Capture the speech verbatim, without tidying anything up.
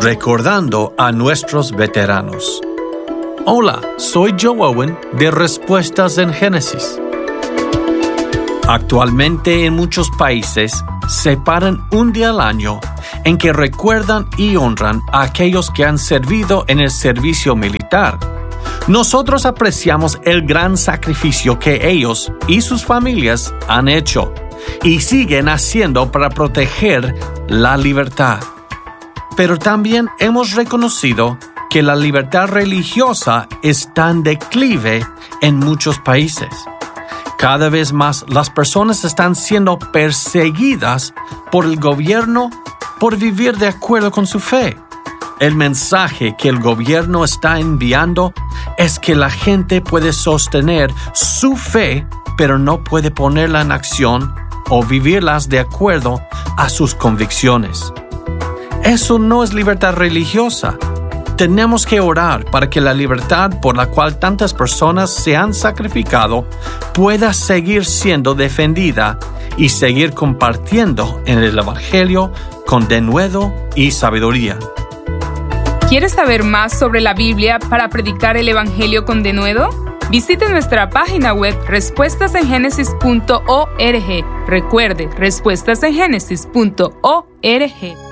recordando a nuestros veteranos. Hola, soy Joe Owen de Respuestas en Génesis. Actualmente en muchos países separan un día al año en que recuerdan y honran a aquellos que han servido en el servicio militar. Nosotros apreciamos el gran sacrificio que ellos y sus familias han hecho y siguen haciendo para proteger la libertad. Pero también hemos reconocido que la libertad religiosa está en declive en muchos países. Cada vez más las personas están siendo perseguidas por el gobierno por vivir de acuerdo con su fe. El mensaje que el gobierno está enviando es que la gente puede sostener su fe, pero no puede ponerla en acción o vivirlas de acuerdo a sus convicciones. Eso no es libertad religiosa. Tenemos que orar para que la libertad por la cual tantas personas se han sacrificado pueda seguir siendo defendida y seguir compartiendo en el Evangelio con denuedo y sabiduría. ¿Quieres saber más sobre la Biblia para predicar el Evangelio con denuedo? Visite nuestra página web respuestas en génesis punto org. Recuerde, respuestas en génesis punto org.